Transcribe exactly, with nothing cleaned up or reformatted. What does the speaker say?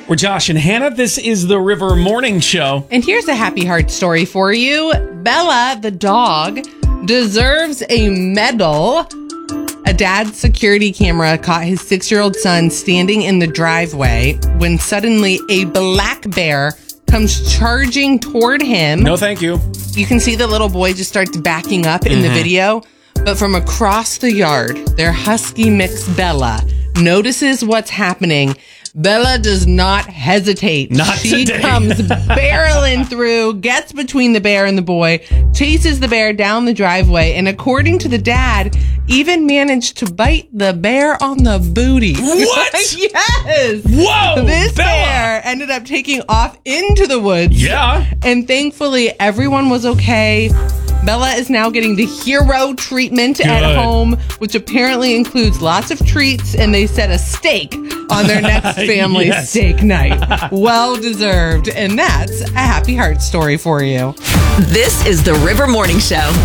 We're Josh and Hannah. This is the River Morning Show. And here's a happy heart story for you. Bella, the dog, deserves a medal. A dad's security camera caught his six-year-old son standing in the driveway when suddenly a black bear comes charging toward him. No, thank you. You can see the little boy just starts backing up in mm-hmm. the video. But from across the yard, their husky mix Bella notices what's happening. Bella does not hesitate. Not she today. comes barreling through, gets between the bear and the boy, chases the bear down the driveway, and according to the dad, even managed to bite the bear on the booty. What? Yes. Whoa. This Bella. bear ended up taking off into the woods. Yeah. And thankfully, everyone was okay. Bella is now getting the hero treatment Good. at home, which apparently includes lots of treats, and they set a steak on their next family yes. steak night. Well deserved. And that's a happy heart story for you. This is the River Morning Show.